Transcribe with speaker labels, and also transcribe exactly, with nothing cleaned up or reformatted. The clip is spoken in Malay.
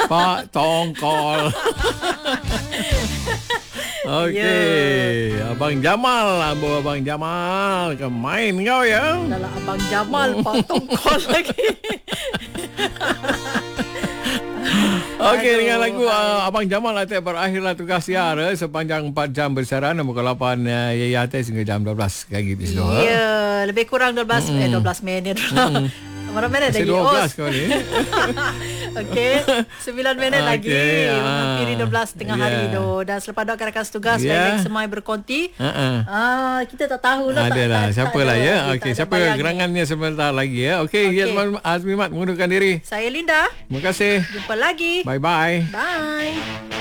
Speaker 1: Pak Tongkol. Okey, yeah. Abang Jamal, Abang Abang Jamal, ke main kau ya?
Speaker 2: Dalam Abang Jamal Pak Tongkol lagi.
Speaker 1: Okey, dengan lagu uh, Abang Jamal atas berakhirlah tugas siar uh, sepanjang empat jam bersiaran pukul lapan uh, ya atas hingga jam dua belas kali gitu.
Speaker 2: Ya, yeah, lebih kurang dua belas mm. eh dua belas minit. Mm. Berapa minit lagi?
Speaker 1: dua belas kau ni.
Speaker 2: Okey, sembilan minit okay, lagi menghampiri dua belas tengah yeah. hari tu. Dan selepas tu rakan tugas yeah. baik semai berkonti. Uh-uh. Ah, kita tak tahu lah.
Speaker 1: Adalah siapa lah ya. Okey, siapa gerangannya sebentar lagi ya. Okey, okay. Yasmin Azmimat mengundurkan diri.
Speaker 2: Saya Linda.
Speaker 1: Terima kasih.
Speaker 2: Jumpa lagi.
Speaker 1: Bye bye.
Speaker 2: Bye.